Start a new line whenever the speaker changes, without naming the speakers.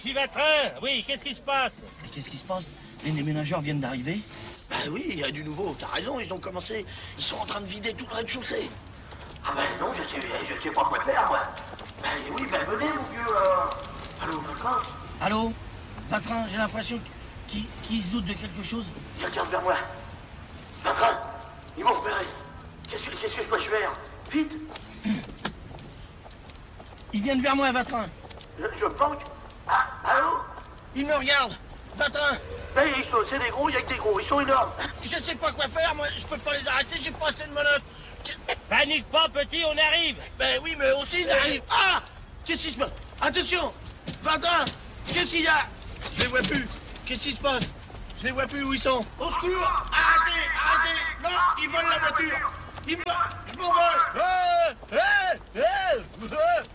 ici Vatrin. Oui, qu'est-ce qui se passe?
Mais qu'est-ce qui se passe? Les déménageurs viennent d'arriver.
Ben oui, il y a du nouveau, t'as raison, ils ont commencé. Ils sont en train de vider tout le rez-de-chaussée. Ah ben non, je sais pas quoi faire, moi. Ben oui, ben venez, mon vieux. Allô, Vatrin?
Allô? Vatrin, j'ai l'impression qu'ils se doutent de quelque chose.
Il regarde vers moi. Vatrin, ils m'ont repéré. Qu'est-ce que je dois faire? Vite.
Ils viennent vers moi, Vatrin.
Je planque. Ah, allô?
Ils me regardent. Vatrin.
Ben, c'est des gros, il y a que des gros, ils sont énormes.
Je sais pas quoi faire, moi, je peux pas les arrêter, j'ai pas assez de menottes.
Panique pas, petit, on arrive.
Ben oui, mais aussi ils arrivent. Ah! Qu'est-ce qui se passe? Attention! Vatrin! Qu'est-ce qu'il y a? Je les vois plus. Qu'est-ce qui se passe? Je les vois plus où ils sont. Au secours! Arrêtez! Non! Ils volent la voiture! Je m'envole!